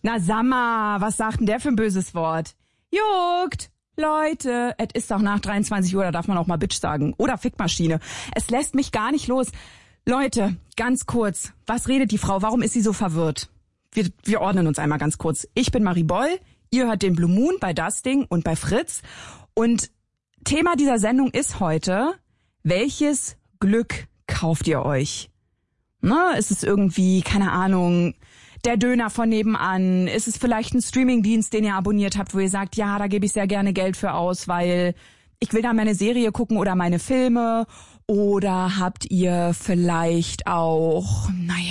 Na Sammer, was sagt denn der für ein böses Wort? Juckt! Leute, es ist doch nach 23 Uhr, da darf man auch mal Bitch sagen. Oder Fickmaschine. Es lässt mich gar nicht los. Leute, ganz kurz, was redet die Frau? Warum ist sie so verwirrt? Wir ordnen uns einmal ganz kurz. Ich bin Marie Boll, ihr hört den Blue Moon bei Das Ding und bei Fritz. Und Thema dieser Sendung ist heute, welches Glück kauft ihr euch? Na, ist es irgendwie, keine Ahnung, der Döner von nebenan? Ist es vielleicht ein Streamingdienst, den ihr abonniert habt, wo ihr sagt, ja, da gebe ich sehr gerne Geld für aus, weil ich will da meine Serie gucken oder meine Filme? Oder habt ihr vielleicht auch,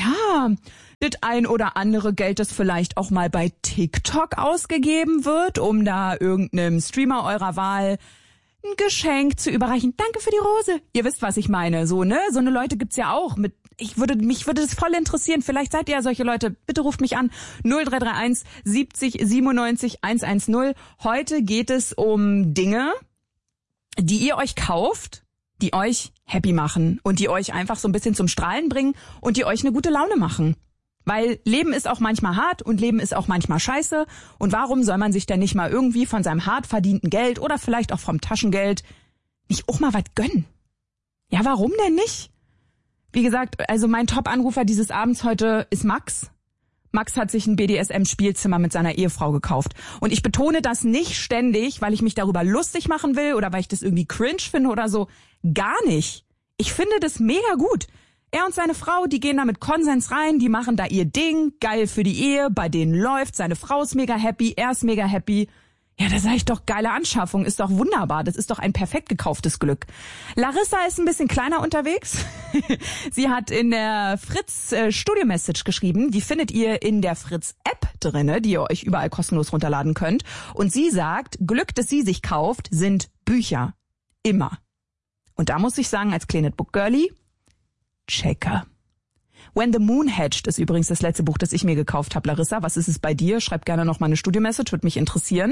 das ein oder andere Geld, das vielleicht auch mal bei TikTok ausgegeben wird, um da irgendeinem Streamer eurer Wahl ein Geschenk zu überreichen? Danke für die Rose. Ihr wisst, was ich meine. So, ne? So eine Leute gibt's ja auch. Mich würde das voll interessieren. Vielleicht seid ihr ja solche Leute. Bitte ruft mich an. 0331 70 97 110. Heute geht es um Dinge, die ihr euch kauft, die euch happy machen und die euch einfach so ein bisschen zum Strahlen bringen und die euch eine gute Laune machen. Weil Leben ist auch manchmal hart und Leben ist auch manchmal scheiße. Und warum soll man sich denn nicht mal irgendwie von seinem hart verdienten Geld oder vielleicht auch vom Taschengeld nicht auch mal was gönnen? Ja, warum denn nicht? Wie gesagt, also mein Top-Anrufer dieses Abends heute ist Max. Max hat sich ein BDSM-Spielzimmer mit seiner Ehefrau gekauft. Und ich betone das nicht ständig, weil ich mich darüber lustig machen will oder weil ich das irgendwie cringe finde oder so. Gar nicht. Ich finde das mega gut. Er und seine Frau, die gehen da mit Konsens rein, die machen da ihr Ding, geil für die Ehe, bei denen läuft, seine Frau ist mega happy, er ist mega happy. Ja, da sag ich doch, geile Anschaffung, ist doch wunderbar, das ist doch ein perfekt gekauftes Glück. Larissa ist ein bisschen kleiner unterwegs. Sie hat in der Fritz Studio-Message geschrieben, die findet ihr in der Fritz-App drinne, die ihr euch überall kostenlos runterladen könnt. Und sie sagt, Glück, das sie sich kauft, sind Bücher. Immer. Und da muss ich sagen, als kleine Book-Girlie, Checker. When the Moon Hatched ist übrigens das letzte Buch, das ich mir gekauft habe, Larissa. Was ist es bei dir? Schreib gerne noch mal eine Studio-Message, würde mich interessieren.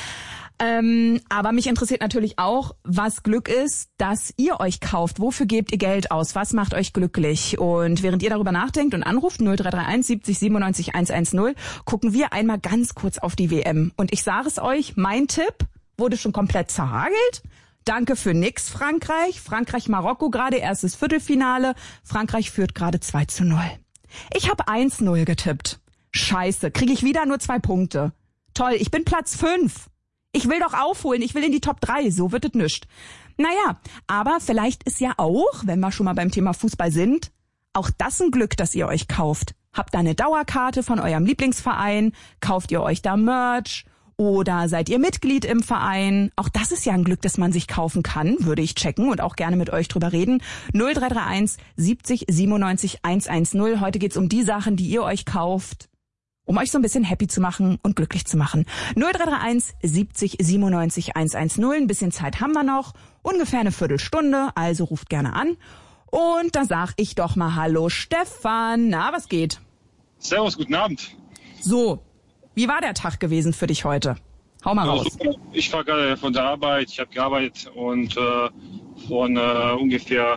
Aber mich interessiert natürlich auch, was Glück ist, das ihr euch kauft. Wofür gebt ihr Geld aus? Was macht euch glücklich? Und während ihr darüber nachdenkt und anruft, 0331 70 97 110, gucken wir einmal ganz kurz auf die WM. Und ich sage es euch, mein Tipp wurde schon komplett zerhagelt. Danke für nix, Frankreich. Frankreich-Marokko gerade, erstes Viertelfinale. Frankreich führt gerade 2:0. Ich habe 1:0 getippt. Scheiße, kriege ich wieder nur 2 Punkte. Toll, ich bin Platz 5. Ich will doch aufholen, ich will in die Top 3, so wird es nischt. Naja, aber vielleicht ist ja auch, wenn wir schon mal beim Thema Fußball sind, auch das ein Glück, das ihr euch kauft. Habt da eine Dauerkarte von eurem Lieblingsverein, kauft ihr euch da Merch oder seid ihr Mitglied im Verein? Auch das ist ja ein Glück, das man sich kaufen kann, würde ich checken und auch gerne mit euch drüber reden. 0331 70 97 110. Heute geht's um die Sachen, die ihr euch kauft, um euch so ein bisschen happy zu machen und glücklich zu machen. 0331 70 97 110. Ein bisschen Zeit haben wir noch, ungefähr eine Viertelstunde, also ruft gerne an. Und da sag ich doch mal Hallo Stefan, na, was geht? Servus, guten Abend. So, wie war der Tag gewesen für dich heute? Hau mal raus. Ich war gerade von der Arbeit, ich habe gearbeitet und von ungefähr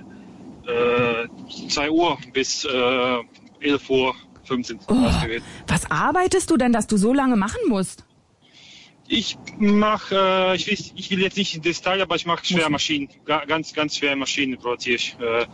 2 Uhr bis 11:15 Uhr gewesen. Was arbeitest du denn, dass du so lange machen musst? Ich will jetzt nicht in Detail, aber ich mache schwere Maschinen, ganz schwere Maschinen produziere ich.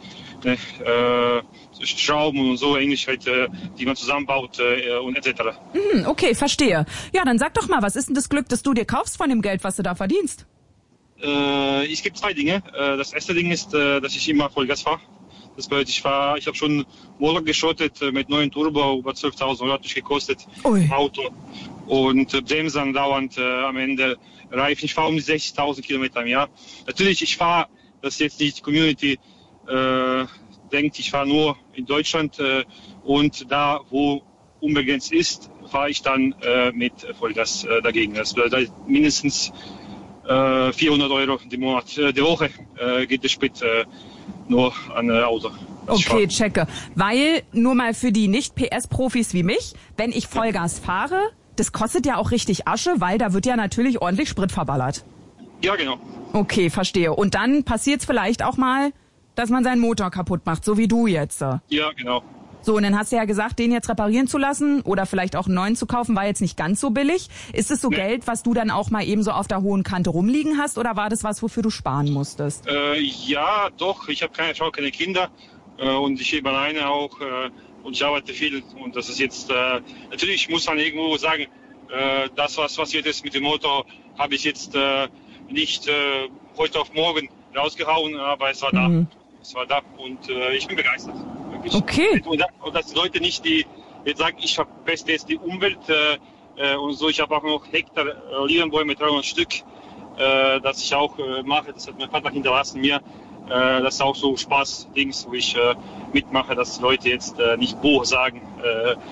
Schrauben und so ähnlich, die man zusammenbaut und etc. Okay, verstehe. Ja, dann sag doch mal, was ist denn das Glück, das du dir kaufst von dem Geld, was du da verdienst? Es gibt 2 Dinge. Das erste Ding ist, dass ich immer Vollgas fahre. Das bedeutet, ich habe schon Motor geschrottet mit neuen Turbo, über 12.000 Euro hat mich gekostet, Auto. Und Bremsen dauernd am Ende Reifen. Ich fahre um die 60.000 Kilometer im Jahr. Natürlich, ich fahre, das ist jetzt nicht die Community denkt, ich fahre nur in Deutschland und da, wo unbegrenzt ist, fahre ich dann mit Vollgas dagegen. Das bedeutet mindestens 400 Euro die Woche geht der Sprit nur an Auto. Okay, checke. Weil, nur mal für die Nicht-PS-Profis wie mich, wenn ich Vollgas fahre, das kostet ja auch richtig Asche, weil da wird ja natürlich ordentlich Sprit verballert. Ja, genau. Okay, verstehe. Und dann passiert es vielleicht auch mal, dass man seinen Motor kaputt macht, so wie du jetzt. Ja, genau. So, und dann hast du ja gesagt, den jetzt reparieren zu lassen oder vielleicht auch einen neuen zu kaufen, war jetzt nicht ganz so billig. Ist es so Geld, was du dann auch mal eben so auf der hohen Kante rumliegen hast, oder war das was, wofür du sparen musstest? Ja, doch. Ich habe keine Frau, keine Kinder und ich lebe alleine auch und ich arbeite viel. Und das ist jetzt, natürlich muss man irgendwo sagen, das, was jetzt ist mit dem Motor, habe ich jetzt nicht heute auf morgen rausgehauen, aber es war da. Es war da und ich bin begeistert. Wirklich. Okay. Und dass die Leute nicht, die jetzt sagen, ich verpeste jetzt die Umwelt und so. Ich habe auch noch Hektar Olivenbäume, 300 Stück, das ich auch mache. Das hat mein Vater hinterlassen mir. Das ist auch so Spaß-Dings, wo ich mitmache, dass die Leute jetzt nicht Boh sagen.